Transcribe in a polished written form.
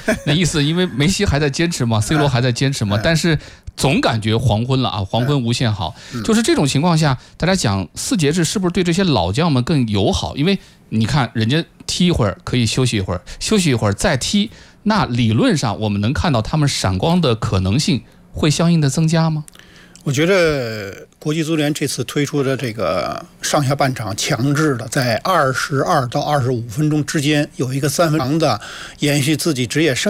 那意思因为梅西还在坚持嘛，C 罗还在坚持嘛，但是总感觉黄昏了啊，黄昏无限好。就是这种情况下，大家讲4节制是不是对这些老将们更友好？因为你看人家踢一会儿可以休息一会儿，休息一会儿再踢，那理论上我们能看到他们闪光的可能性会相应的增加吗？ 我觉得国际足联这次推出的这个上下半场强制的在22到25分钟之间有一个3分钟的延续自己职业生涯